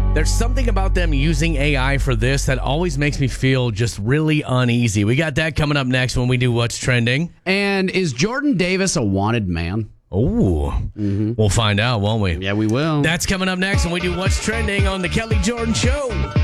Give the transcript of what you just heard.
There's something about them using AI for this that always makes me feel just really uneasy. We got that coming up next when we do What's Trending. And is Jordan Davis a wanted man? Oh, We'll find out, won't we? Yeah, we will. That's coming up next when we do What's Trending on The Kelly Jordan Show.